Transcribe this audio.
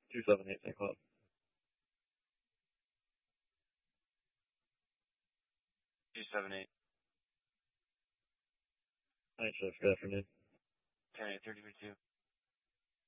278 St. Cloud. $278. Night shift, good afternoon. 10-8, 30-2.